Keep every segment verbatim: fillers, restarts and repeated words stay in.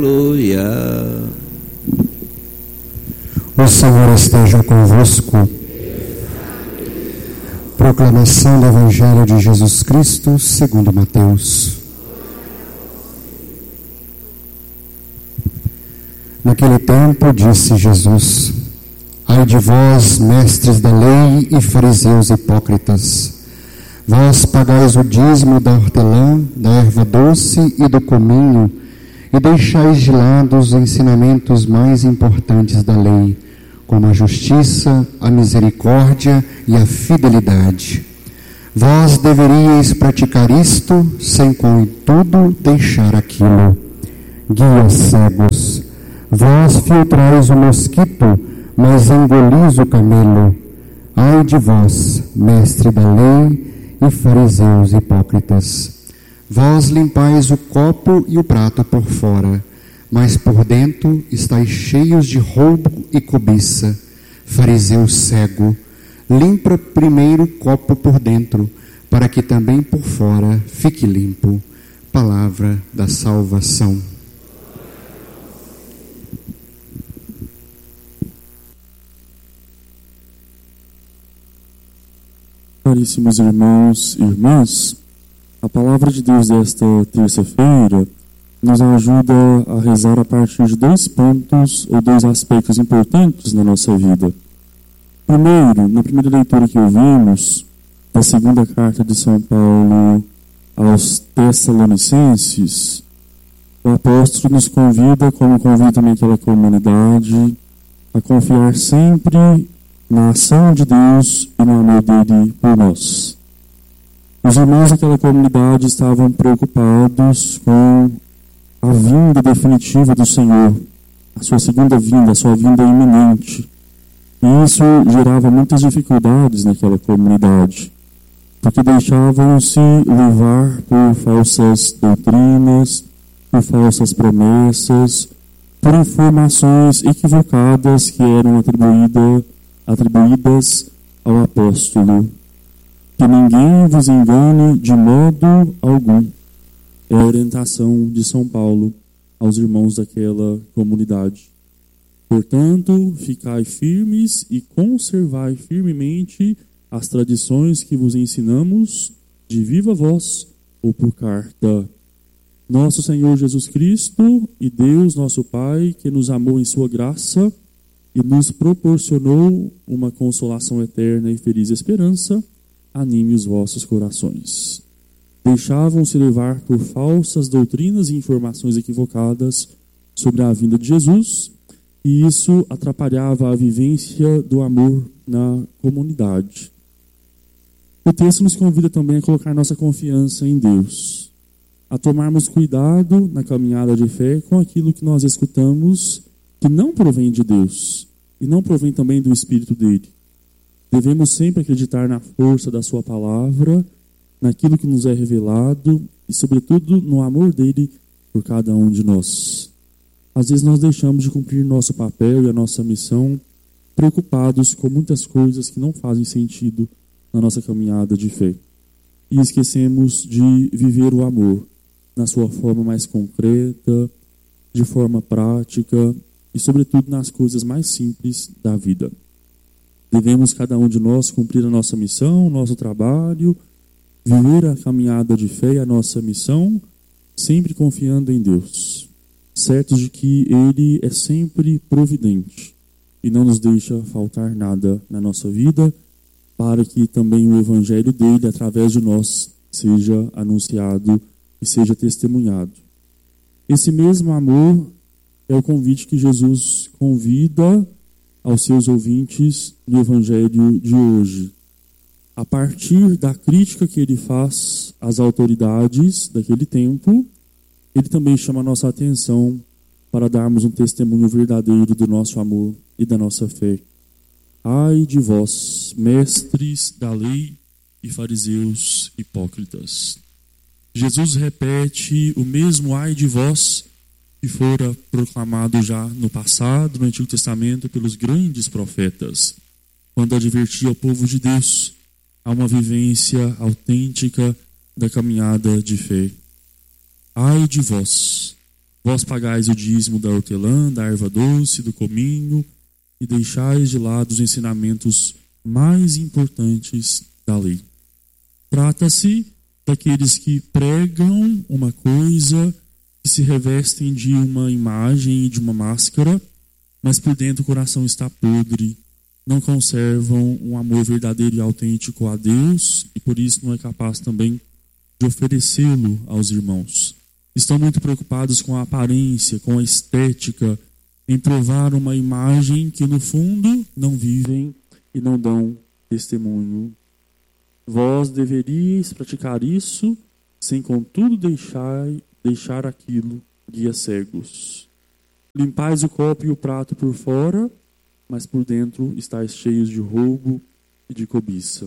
Aleluia. O Senhor esteja convosco. Proclamação do Evangelho de Jesus Cristo segundo Mateus. Naquele tempo disse Jesus: Ai de vós, mestres da lei e fariseus hipócritas, vós pagais o dízimo da hortelã, da erva doce e do cominho, e deixais de lado os ensinamentos mais importantes da lei, como a justiça, a misericórdia e a fidelidade. Vós deveríeis praticar isto, sem contudo deixar aquilo. Guias cegos, vós filtrais o mosquito, mas engolis o camelo. Ai de vós, mestre da lei e fariseus hipócritas, vós limpais o copo e o prato por fora, mas por dentro estáis cheios de roubo e cobiça. Fariseu cego, limpa primeiro o copo por dentro, para que também por fora fique limpo. Palavra da salvação. Caríssimos irmãos e irmãs, a palavra de Deus desta terça-feira nos ajuda a rezar a partir de dois pontos ou dois aspectos importantes na nossa vida. Primeiro, na primeira leitura que ouvimos, da segunda carta de São Paulo aos Tessalonicenses, o apóstolo nos convida, como convida também aquela comunidade, a confiar sempre na ação de Deus e no amor dele por nós. Os irmãos daquela comunidade estavam preocupados com a vinda definitiva do Senhor, a sua segunda vinda, a sua vinda iminente. E isso gerava muitas dificuldades naquela comunidade, porque deixavam-se levar por falsas doutrinas, por falsas promessas, por informações equivocadas que eram atribuídas atribuídas ao apóstolo. Que ninguém vos engane de modo algum. É a orientação de São Paulo aos irmãos daquela comunidade. Portanto, ficai firmes e conservai firmemente as tradições que vos ensinamos de viva voz ou por carta. Nosso Senhor Jesus Cristo e Deus nosso Pai, que nos amou em sua graça e nos proporcionou uma consolação eterna e feliz esperança, anime os vossos corações. Deixavam-se levar por falsas doutrinas e informações equivocadas sobre a vinda de Jesus, e isso atrapalhava a vivência do amor na comunidade. O texto nos convida também a colocar nossa confiança em Deus, a tomarmos cuidado na caminhada de fé com aquilo que nós escutamos que não provém de Deus e não provém também do Espírito dele. Devemos sempre acreditar na força da sua palavra, naquilo que nos é revelado e, sobretudo, no amor dele por cada um de nós. Às vezes nós deixamos de cumprir nosso papel e a nossa missão, preocupados com muitas coisas que não fazem sentido na nossa caminhada de fé. E esquecemos de viver o amor na sua forma mais concreta, de forma prática, e sobretudo nas coisas mais simples da vida. Devemos cada um de nós cumprir a nossa missão, o nosso trabalho, viver a caminhada de fé e a nossa missão, sempre confiando em Deus, certos de que Ele é sempre providente e não nos deixa faltar nada na nossa vida, para que também o Evangelho dele, através de nós, seja anunciado e seja testemunhado. Esse mesmo amor é o convite que Jesus convida aos seus ouvintes no Evangelho de hoje. A partir da crítica que ele faz às autoridades daquele tempo, ele também chama a nossa atenção para darmos um testemunho verdadeiro do nosso amor e da nossa fé. Ai de vós, mestres da lei e fariseus hipócritas. Jesus repete o mesmo ai de vós que fora proclamado já no passado, no Antigo Testamento, pelos grandes profetas, quando advertia ao povo de Deus a uma vivência autêntica da caminhada de fé. Ai de vós, Vós pagais o dízimo da hortelã, da erva doce, do cominho, e deixais de lado os ensinamentos mais importantes da lei. Trata-se daqueles que pregam uma coisa, que se revestem de uma imagem e de uma máscara, mas por dentro o coração está podre, não conservam um amor verdadeiro e autêntico a Deus e por isso não é capaz também de oferecê-lo aos irmãos. Estão muito preocupados com a aparência, com a estética, em provar uma imagem que no fundo não vivem e não dão testemunho. Vós deveríeis praticar isso, sem contudo deixar, deixar aquilo guia cegos. Limpais o copo e o prato por fora, mas por dentro estáis cheios de roubo e de cobiça.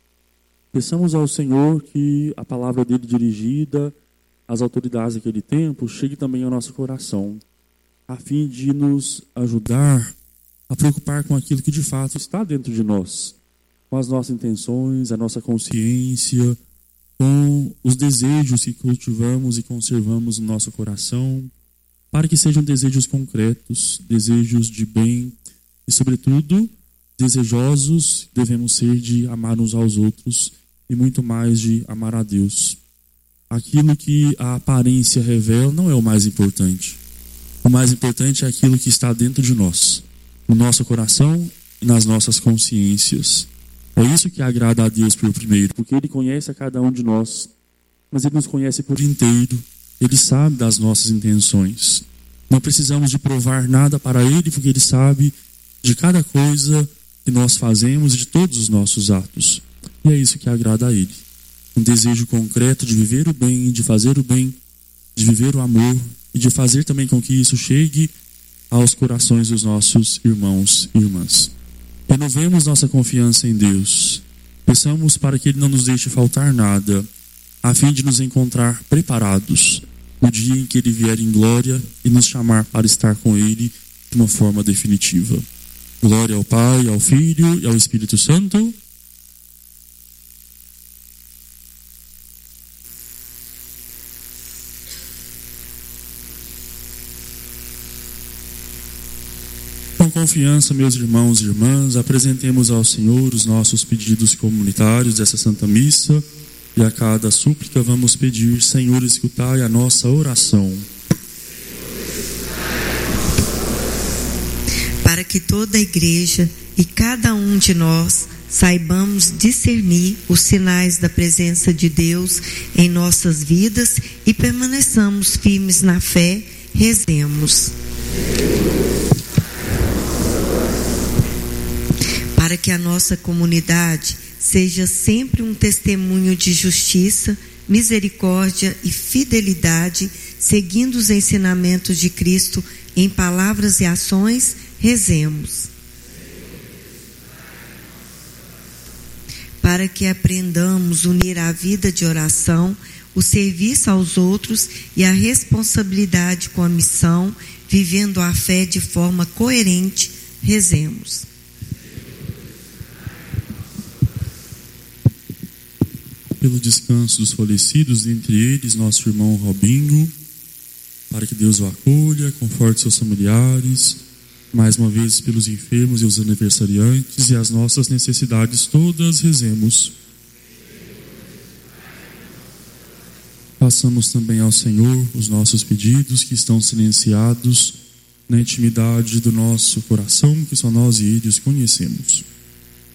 Peçamos ao Senhor que a palavra dele dirigida às autoridades daquele tempo chegue também ao nosso coração, a fim de nos ajudar a preocupar com aquilo que de fato está dentro de nós, com as nossas intenções, a nossa consciência, com os desejos que cultivamos e conservamos no nosso coração, para que sejam desejos concretos, desejos de bem e, sobretudo, desejosos devemos ser de amar uns aos outros e muito mais de amar a Deus. Aquilo que a aparência revela não é o mais importante. O mais importante é aquilo que está dentro de nós, no nosso coração e nas nossas consciências. É isso que agrada a Deus por primeiro, porque Ele conhece a cada um de nós, mas Ele nos conhece por inteiro. Ele sabe das nossas intenções. Não precisamos de provar nada para Ele, porque Ele sabe de cada coisa que nós fazemos e de todos os nossos atos. E é isso que agrada a Ele. Um desejo concreto de viver o bem, de fazer o bem, de viver o amor e de fazer também com que isso chegue aos corações dos nossos irmãos e irmãs. Renovemos nossa confiança em Deus. Peçamos para que Ele não nos deixe faltar nada, a fim de nos encontrar preparados no dia em que Ele vier em glória e nos chamar para estar com Ele de uma forma definitiva. Glória ao Pai, ao Filho e ao Espírito Santo. Com confiança, meus irmãos e irmãs, apresentemos ao Senhor os nossos pedidos comunitários dessa Santa Missa e a cada súplica vamos pedir: Senhor, escutai a nossa oração. Para que toda a Igreja e cada um de nós saibamos discernir os sinais da presença de Deus em nossas vidas e permaneçamos firmes na fé, rezemos. Para que a nossa comunidade seja sempre um testemunho de justiça, misericórdia e fidelidade, seguindo os ensinamentos de Cristo em palavras e ações, rezemos. Para que aprendamos a unir a vida de oração, o serviço aos outros e a responsabilidade com a missão, vivendo a fé de forma coerente, rezemos. Pelo descanso dos falecidos, entre eles nosso irmão Robinho, para que Deus o acolha, conforte seus familiares, mais uma vez pelos enfermos e os aniversariantes e as nossas necessidades todas, rezemos. Passamos também ao Senhor os nossos pedidos que estão silenciados na intimidade do nosso coração, que só nós e Ele os conhecemos.